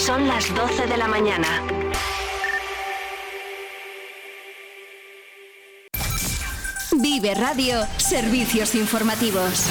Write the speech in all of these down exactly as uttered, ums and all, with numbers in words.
Son las doce de la mañana. Vive Radio, servicios informativos.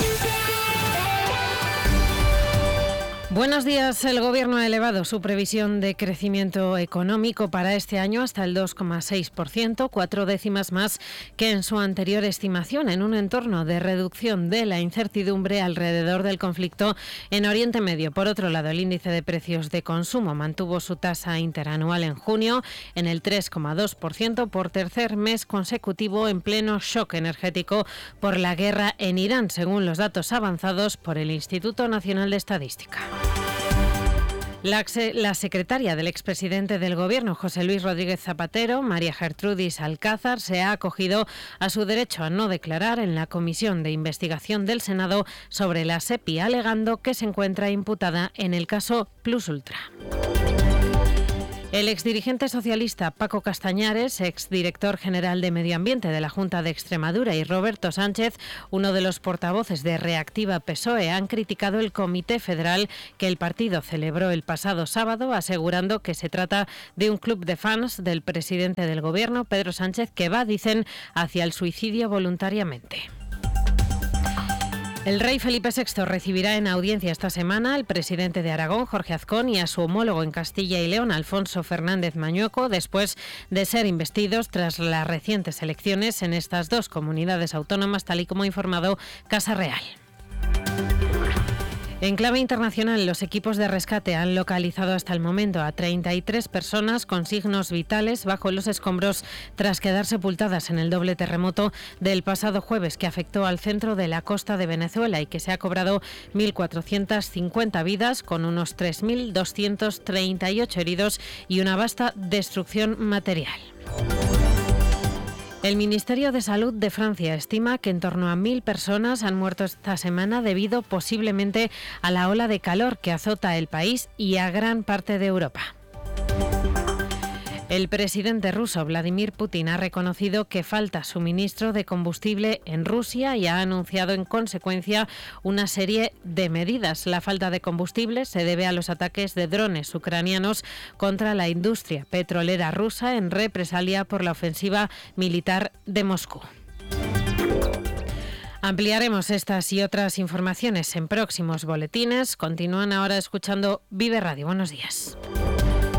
Buenos días. El Gobierno ha elevado su previsión de crecimiento económico para este año hasta el dos coma seis por ciento, cuatro décimas más que en su anterior estimación, en un entorno de reducción de la incertidumbre alrededor del conflicto en Oriente Medio. Por otro lado, el índice de precios de consumo mantuvo su tasa interanual en junio en el tres coma dos por ciento por tercer mes consecutivo, en pleno shock energético por la guerra en Irán, según los datos avanzados por el Instituto Nacional de Estadística. La, la secretaria del expresidente del Gobierno, José Luis Rodríguez Zapatero, María Gertrudis Alcázar, se ha acogido a su derecho a no declarar en la Comisión de Investigación del Senado sobre la SEPI, alegando que se encuentra imputada en el caso Plus Ultra. El exdirigente socialista Paco Castañares, exdirector general de Medio Ambiente de la Junta de Extremadura, y Roberto Sánchez, uno de los portavoces de Reactiva P S O E, han criticado el Comité Federal que el partido celebró el pasado sábado, asegurando que se trata de un club de fans del presidente del Gobierno, Pedro Sánchez, que va, dicen, hacia el suicidio voluntariamente. El rey Felipe sexto recibirá en audiencia esta semana al presidente de Aragón, Jorge Azcón, y a su homólogo en Castilla y León, Alfonso Fernández Mañueco, después de ser investidos tras las recientes elecciones en estas dos comunidades autónomas, tal y como ha informado Casa Real. En clave internacional, los equipos de rescate han localizado hasta el momento a treinta y tres personas con signos vitales bajo los escombros tras quedar sepultadas en el doble terremoto del pasado jueves, que afectó al centro de la costa de Venezuela y que se ha cobrado mil cuatrocientas cincuenta vidas, con unos tres mil doscientos treinta y ocho heridos y una vasta destrucción material. El Ministerio de Salud de Francia estima que en torno a mil personas han muerto esta semana debido posiblemente a la ola de calor que azota el país y a gran parte de Europa. El presidente ruso Vladimir Putin ha reconocido que falta suministro de combustible en Rusia y ha anunciado en consecuencia una serie de medidas. La falta de combustible se debe a los ataques de drones ucranianos contra la industria petrolera rusa en represalia por la ofensiva militar de Moscú. Ampliaremos estas y otras informaciones en próximos boletines. Continúan ahora escuchando Vive Radio. Buenos días.